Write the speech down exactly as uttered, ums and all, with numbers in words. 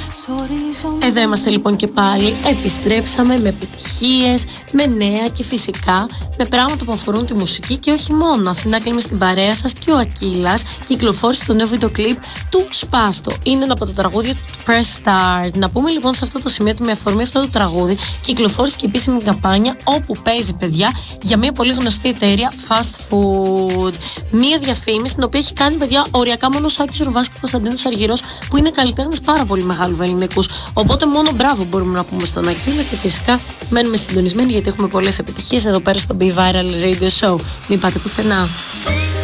Εδώ είμαστε λοιπόν και πάλι. Επιστρέψαμε με επιτυχίες, με νέα και φυσικά με πράγματα που αφορούν τη μουσική και όχι μόνο. Αθηνά, κλείνουμε στην παρέα σας και ο Ακύλας κυκλοφόρησε το νέο βίντεο κλιπ του Σπάστο. Είναι ένα από τα τραγούδια του Press Start. Να πούμε λοιπόν σε αυτό το σημείο ότι με αφορμή αυτό το τραγούδι κυκλοφόρησε και επίσημη καμπάνια όπου παίζει, παιδιά, για μια πολύ γνωστή εταιρεία fast food. Μια διαφήμιση την οποία έχει κάνει, παιδιά, οριακά μόνο ο Σάκης Ρουβάς και ο Κωνσταντίνος Αργυρός, που είναι καλλιτέχνες πάρα πολύ μεγάλου ελληνικούς. Οπότε μόνο μπράβο μπορούμε να πούμε στον Ακύλα και φυσικά μένουμε συντονισμένοι γιατί έχουμε πολλές επιτυχίες εδώ πέρα στο Be Viral Radio Show. Μην πάτε πουθενά.